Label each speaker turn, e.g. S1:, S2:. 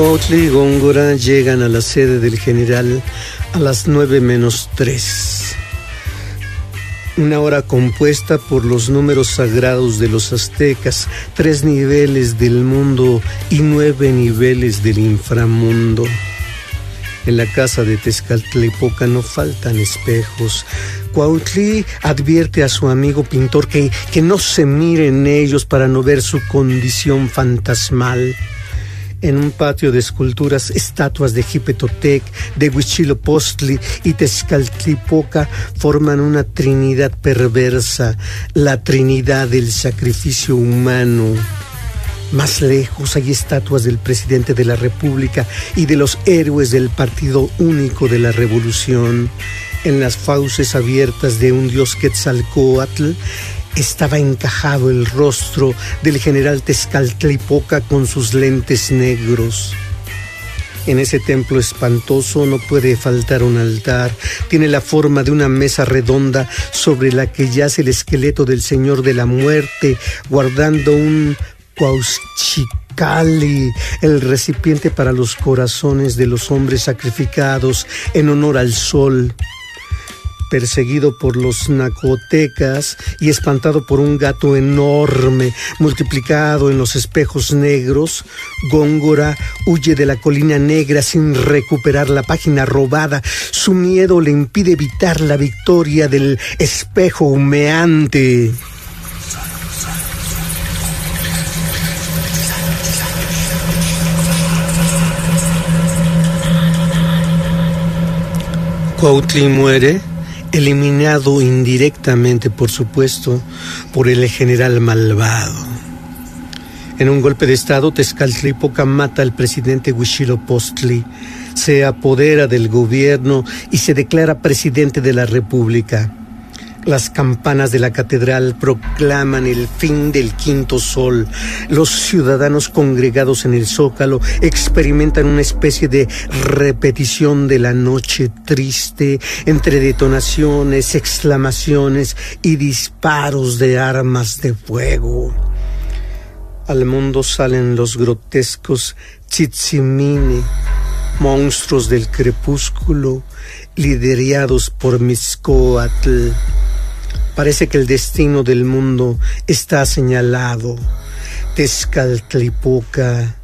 S1: Cuautli y Góngora llegan a la sede del general a las 9:03. Una hora compuesta por los números sagrados de los aztecas, 3 niveles del mundo y 9 niveles del inframundo. En la casa de Tezcatlipoca no faltan espejos. Cuautli advierte a su amigo pintor que no se mire en ellos para no ver su condición fantasmal. En un patio de esculturas, estatuas de Jipetotec, de Huitzilopochtli y Tezcatlipoca forman una trinidad perversa, la trinidad del sacrificio humano. Más lejos hay estatuas del presidente de la República y de los héroes del Partido Único de la Revolución. En las fauces abiertas de un dios Quetzalcóatl estaba encajado el rostro del general Tezcatlipoca con sus lentes negros. En ese templo espantoso no puede faltar un altar. Tiene la forma de una mesa redonda sobre la que yace el esqueleto del Señor de la Muerte, guardando un Cuauhxicalli, el recipiente para los corazones de los hombres sacrificados en honor al sol. Perseguido por los nacotecas y espantado por un gato enorme multiplicado en los espejos negros, Góngora huye de la colina negra sin recuperar la página robada. Su miedo le impide evitar la victoria del espejo humeante. Cuautli muere, eliminado indirectamente, por supuesto, por el general malvado. En un golpe de estado, Tezcatlipoca mata al presidente Huitzilopochtli, se apodera del gobierno y se declara presidente de la República. Las campanas de la catedral proclaman el fin del quinto sol. Los ciudadanos congregados en el Zócalo experimentan una especie de repetición de la noche triste, entre detonaciones, exclamaciones y disparos de armas de fuego. Al mundo salen los grotescos Tzitzimini, monstruos del crepúsculo, liderados por Mixcoatl. Parece que el destino del mundo está señalado. Tezcatlipoca